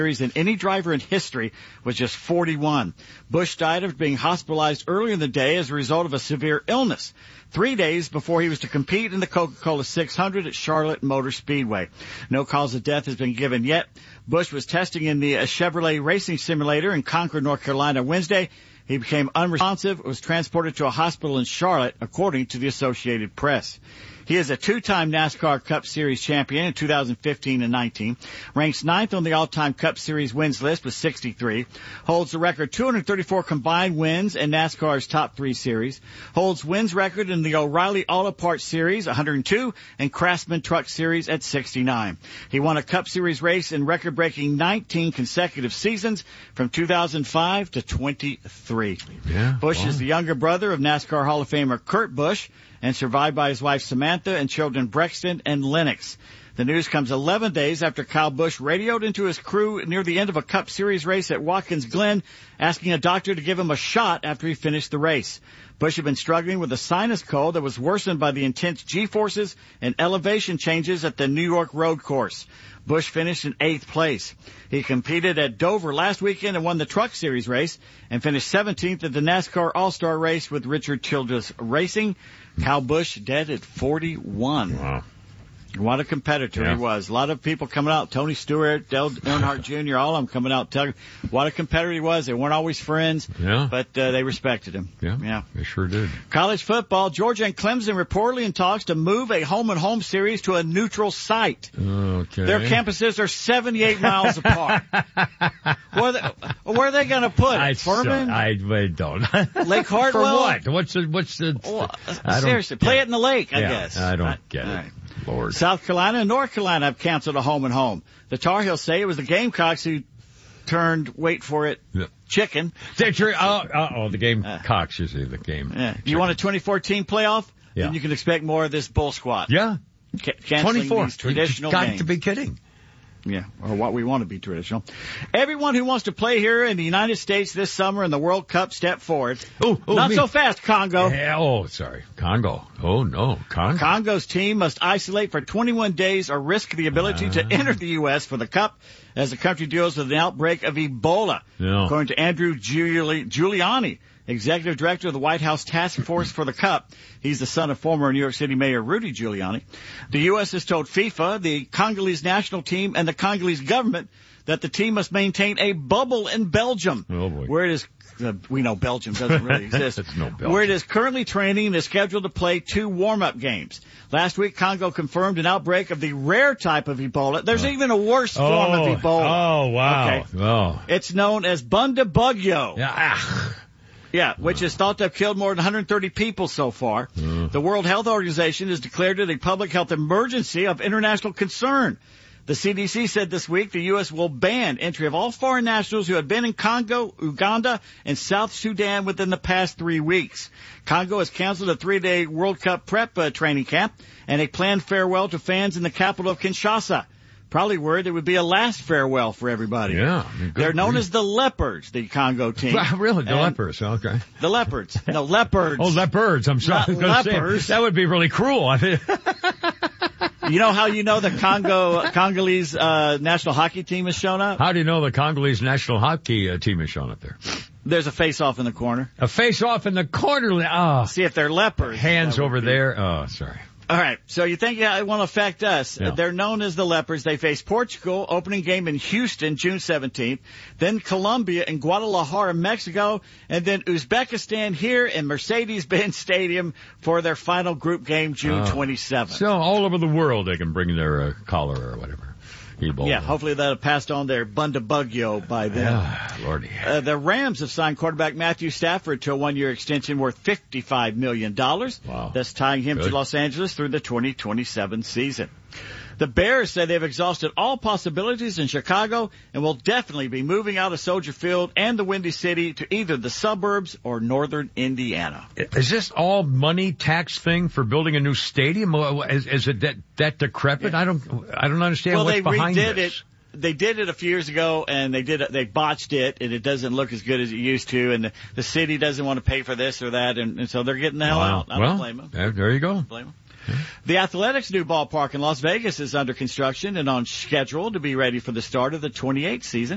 than any driver in history was just 41. Busch died after being hospitalized earlier in the day as a result of a severe illness, 3 days before he was to compete in the Coca-Cola 600 at Charlotte Motor Speedway. No cause of death has been given yet. Busch was testing in the Chevrolet Racing Simulator in Concord, North Carolina Wednesday. He became unresponsive, was transported to a hospital in Charlotte, according to the Associated Press. He is a two-time NASCAR Cup Series champion in 2015 and 19, ranks 9th on the all-time Cup Series wins list with 63, holds the record 234 combined wins in NASCAR's top 3 series, holds wins record in the O'Reilly Auto Parts Series, 102, and Craftsman Truck Series at 69. He won a Cup Series race in record-breaking 19 consecutive seasons from 2005 to 23. Yeah, Busch is the younger brother of NASCAR Hall of Famer Kurt Busch, and survived by his wife Samantha and children Brexton and Lennox. The news comes 11 days after Kyle Busch radioed into his crew near the end of a Cup Series race at Watkins Glen, asking a doctor to give him a shot after he finished the race. Busch had been struggling with a sinus cold that was worsened by the intense G-forces and elevation changes at the New York road course. Busch finished in 8th place. He competed at Dover last weekend and won the Truck Series race and finished 17th at the NASCAR All-Star race with Richard Childress Racing. Kyle Busch dead at 41. Wow. What a competitor he was. A lot of people coming out. Tony Stewart, Dale Earnhardt Jr., all of them coming out telling what a competitor he was. They weren't always friends, but they respected him. Yeah, they sure did. College football, Georgia and Clemson reportedly in talks to move a home-and-home series to a neutral site. Okay. Their campuses are 78 miles apart. Where are they going to put it? Furman? I don't. Lake Hartwell? For what? What's the... seriously, play it in the lake, I guess. I don't get it. Right. Lord. South Carolina and North Carolina have canceled a home-and-home. The Tar Heels say it was the Gamecocks who turned, wait for it, chicken. The Gamecocks, you see, the game. Yeah. You want a 2014 playoff? Yeah. Then you can expect more of this bull squat. Yeah. Canceling 24. these traditional Got games. to be kidding. Yeah, or what we want to be traditional. Everyone who wants to play here in the United States this summer in the World Cup, step forward. Not so fast, Congo. Yeah, sorry. Congo. Oh, no. Congo. Congo's team must isolate for 21 days or risk the ability to enter the U.S. for the Cup as the country deals with an outbreak of Ebola. Yeah. According to Andrew Giuliani, Executive Director of the White House Task Force for the Cup. He's the son of former New York City Mayor Rudy Giuliani. The U.S. has told FIFA, the Congolese national team, and the Congolese government that the team must maintain a bubble in Belgium. Oh, boy. Where it is, we know Belgium doesn't really exist. It's no Belgium. Where it is currently training and is scheduled to play 2 warm-up games. Last week, Congo confirmed an outbreak of the rare type of Ebola. There's even a worse form of Ebola. Oh, wow. Okay. Oh. It's known as Bundibugyo. Yeah. Yeah, which is thought to have killed more than 130 people so far. The World Health Organization has declared it a public health emergency of international concern. The CDC said this week the U.S. will ban entry of all foreign nationals who have been in Congo, Uganda, and South Sudan within the past 3 weeks. Congo has canceled a 3-day World Cup prep training camp and a planned farewell to fans in the capital of Kinshasa. Probably worried it would be a last farewell for everybody. Yeah. They're known as the Leopards, the Congo team. Really? The Leopards, okay. The Leopards. No, Leopards. Oh, Leopards. I'm sorry. Not lepers. That would be really cruel. You know how you know the Congolese national hockey team has shown up? How do you know the Congolese national hockey team has shown up there? There's a face-off in the corner. A face-off in the corner. Oh. See if they're leopards. Hands over there. Oh, sorry. All right, so you think it won't affect us. Yeah. They're known as the Leopards. They face Portugal, opening game in Houston, June 17th, then Colombia and Guadalajara, Mexico, and then Uzbekistan here in Mercedes-Benz Stadium for their final group game, June 27th. So all over the world they can bring their cholera or whatever. Ebola. Yeah, hopefully they'll have passed on their Bundibugyo by then. Yeah, Lordy. The Rams have signed quarterback Matthew Stafford to a 1-year extension worth $55 million. Wow. That's tying him to Los Angeles through the 2027 season. The Bears say they've exhausted all possibilities in Chicago and will definitely be moving out of Soldier Field and the Windy City to either the suburbs or northern Indiana. Is this all money tax thing for building a new stadium? Is it that decrepit? Yeah. I don't understand what's behind this. Well, they redid it. They did it a few years ago, and they botched it, and it doesn't look as good as it used to, and the city doesn't want to pay for this or that, and so they're getting the hell out. I don't blame them. There you go. Blame them. The Athletics' new ballpark in Las Vegas is under construction and on schedule to be ready for the start of the 28th season.